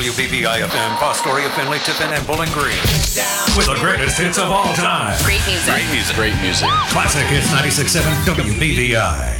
WBBI-FM, Fostoria, Finley, Tiffin, and Bowling Green. With the greatest hits of all time. Great music. Great music. Great music. Classic Hits 96.7 WBBI.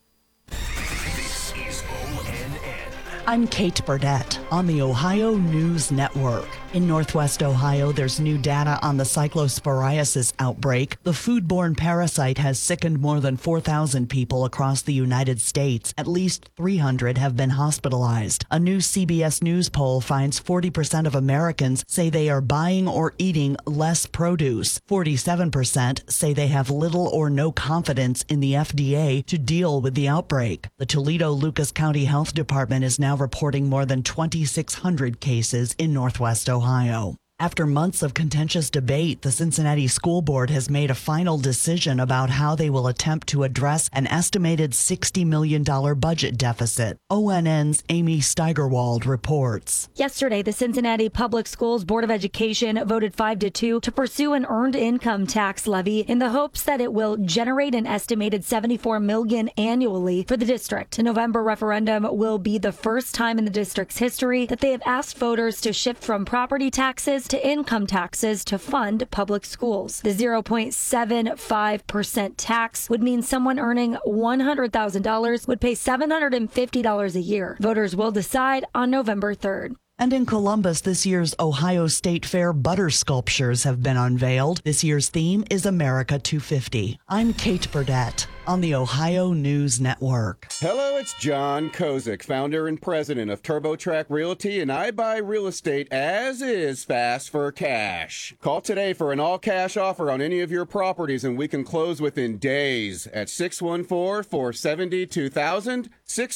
I'm Kate Burdett on the Ohio News Network. In Northwest Ohio, there's new data on the cyclosporiasis outbreak. The foodborne parasite has sickened more than 4,000 people across the United States. At least 300 have been hospitalized. A new CBS News poll finds 40% of Americans say they are buying or eating less produce. 47% say they have little or no confidence in the FDA to deal with the outbreak. The Toledo-Lucas County Health Department is now reporting more than 2,600 cases in Northwest Ohio. After months of contentious debate, the Cincinnati School Board has made a final decision about how they will attempt to address an estimated $60 million budget deficit. ONN's Amy Steigerwald reports. Yesterday, the Cincinnati Public Schools Board of Education voted 5-2 to pursue an earned income tax levy in the hopes that it will generate an estimated $74 million annually for the district. The November referendum will be the first time in the district's history that they have asked voters to shift from property taxes to income taxes to fund public schools. The 0.75% tax would mean someone earning $100,000 would pay $750 a year. Voters will decide on November 3rd. And in Columbus, this year's Ohio State Fair butter sculptures have been unveiled. This year's theme is America 250. I'm Kate Burdett on the Ohio News Network. Hello, it's John Kozik, founder and president of TurboTrack Realty, and I buy real estate as is fast for cash. Call today for an all-cash offer on any of your properties, and we can close within days at 614-470-2000,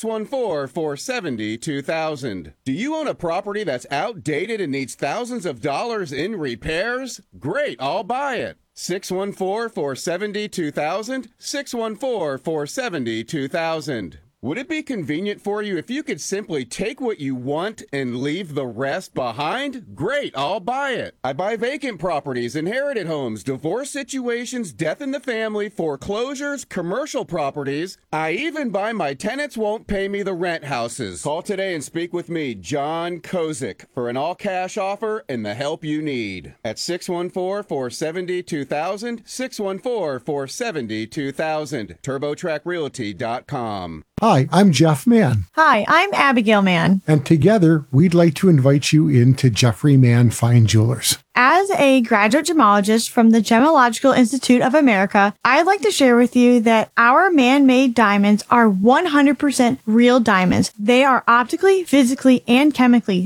614-470-2000. Do you own a property that's outdated and needs thousands of dollars in repairs? Great, I'll buy it. 614-470-2000, 614-470-2000. Would it be convenient for you if you could simply take what you want and leave the rest behind? Great, I'll buy it. I buy vacant properties, inherited homes, divorce situations, death in the family, foreclosures, commercial properties. I even buy my tenants won't pay me the rent houses. Call today and speak with me, John Kozik, for an all-cash offer and the help you need. At 614-470-2000, 614-470-2000, TurboTrackRealty.com. Hi, I'm Jeff Mann. Hi, I'm Abigail Mann. And together, we'd like to invite you into Jeffrey Mann Fine Jewelers. As a graduate gemologist from the Gemological Institute of America, I'd like to share with you that our man-made diamonds are 100% real diamonds. They are optically, physically, and chemically